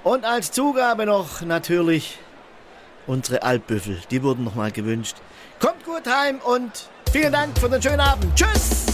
Und als Zugabe noch natürlich unsere Altbüffel. Die wurden nochmal gewünscht. Kommt gut heim und vielen Dank für den schönen Abend. Tschüss!